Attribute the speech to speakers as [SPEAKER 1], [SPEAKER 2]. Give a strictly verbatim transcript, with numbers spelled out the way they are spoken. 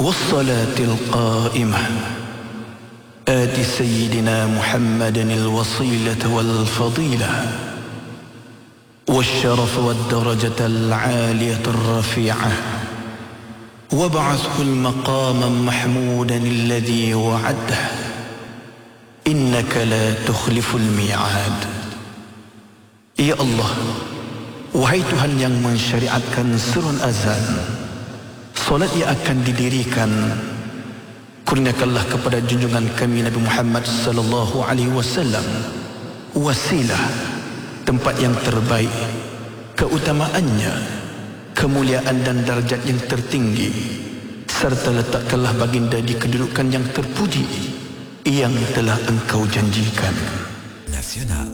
[SPEAKER 1] والصلاة القائمة آت سيدنا محمد الوصيلة والفضيلة والشرف والدرجة العالية الرفيعة وابعثه المقاما محمودا الذي وعده إنك لا تخلف الميعاد. Ya Allah, wahai Tuhan yang mensyariatkan serun azan, solat yang akan didirikan, kurniakanlah kepada junjungan kami Nabi Muhammad sallallahu alaihi wasallam wasilah, tempat yang terbaik, keutamaannya, kemuliaan dan darjat yang tertinggi, serta letakkanlah baginda di kedudukan yang terpuji yang telah engkau janjikan. Nasional.